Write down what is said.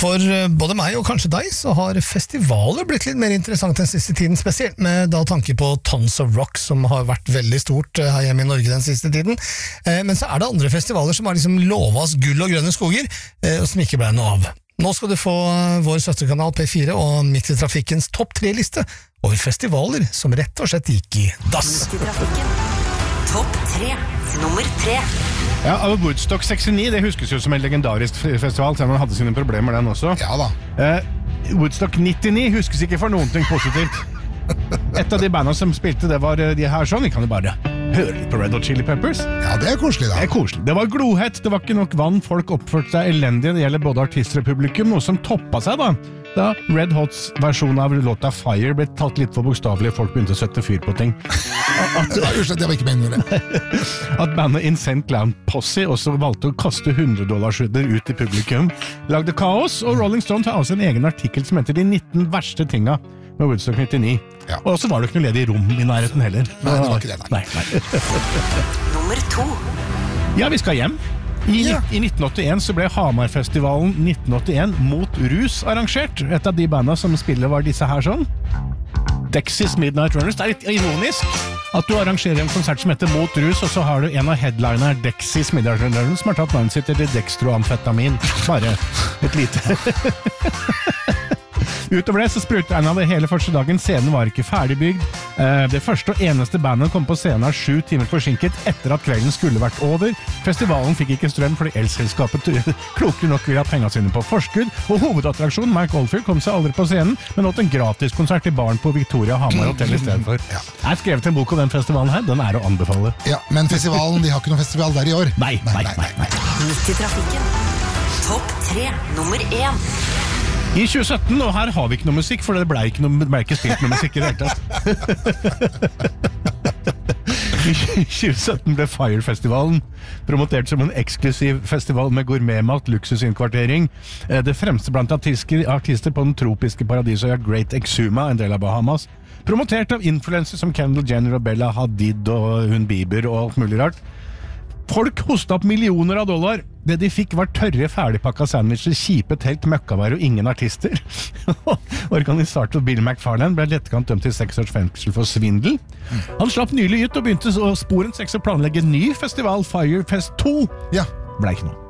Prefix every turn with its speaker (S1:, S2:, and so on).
S1: For både meg og kanskje deg så har festivaler blitt litt mer interessant den siste tiden, spesielt med da tanke på Tons of Rock, som har vært veldig stort her hjemme i Norge den siste tiden. Men så det andre festivaler som har liksom lovet oss gull og grønne skoger, og som ikke ble noe av. Nå skal du få vår søsterkanal P4 og Midt i Trafikkens topp 3-liste over festivaler som rett og slett gikk i dass.
S2: Midt i Trafikken. Topp 3. Nummer 3.
S3: Ja, Woodstock 69, det huskes jo som en legendarisk festival, selv om man hadde sine problemer den også.
S4: Ja da.
S3: Woodstock 99 huskes ikke for noen ting positivt. Et av de bandene som spilte, det var de her sånn, vi kan jo bare høre litt på Red Hot Chili Peppers.
S4: Ja, det koselig da.
S3: Det koselig. Det var glohett, det var ikke nok vann, folk oppførte seg elendig, det gjelder både artister og publikum, noe som toppet seg da Red Hots versjon av låta Fire ble tatt litt for bokstavelig, folk begynte å sette fyr på ting.
S4: Det var ikke meningen det.
S3: At bandet Insane Clown Posse også valgte å kaste $100 ut i publikum, lagde kaos, og Rolling Stone tar også en egen artikkel som heter De 19 verste tinga med Woodstock 99. Ja. Og så var det ikke noe ledig rom i nærheten heller.
S4: Nei, det var ikke det,
S3: nei.
S2: Nummer 2.
S3: Ja, vi skal hjem. I 1981 så ble Hamarfestivalen 1981 mot rus arrangert. Et av de bandene som spiller var disse her sånn. Dexys Midnight Runners. Det litt ironisk at du arrangerer en konsert som heter Mot rus, og så har du en av headliner Dexys Midnight Runners som har tatt navnet sitt til dextroamfetamin. Bare et lite... Utover det så sprutet en av det hele første dagen. Scenen var ikke ferdigbygd. Det første og eneste bandet kom på scenen 7 timer forsinket etter at kvelden skulle vært over. Festivalen fikk ikke strøm fordi elselskapet kloke nok ville ha pengene sine på forskudd, og hovedattraksjonen Mike Oldfield kom seg aldri på scenen, men nåt en gratiskonsert i baren på Victoria Hamar Hotel i stedet for. Jeg har skrevet en bok om den festivalen her, den å anbefale.
S4: Ja, men festivalen, de har ikke noen festival der i år.
S3: Nei.
S2: Midt i Trafikken. Topp 3. Nummer 1.
S3: I 2017, og her har vi ikke noe musikk, for det ble ikke spilt noe musikk i det hele tatt. I 2017 ble Fire-festivalen promotert som en eksklusiv festival med gourmetmat, luksusinnkvartering. Det fremste blant artister på den tropiske paradisøya Great Exuma, en del av Bahamas. Promotert av influencer som Kendall Jenner og Bella Hadid og hun Bieber og alt mulig rart. Folk hostet opp millioner av dollar. Det de fikk var tørre, ferdigpakka sandwicher, kjipe telt, møkkavær og ingen artister. Organisator Bill McFarlane ble lettkant dømt til 6 års fengsel for svindel. Han slapp nylig ut og begynte sporen 6 å planlegge en ny festival, Firefest 2.
S4: Ja.
S3: Ble ikke noe.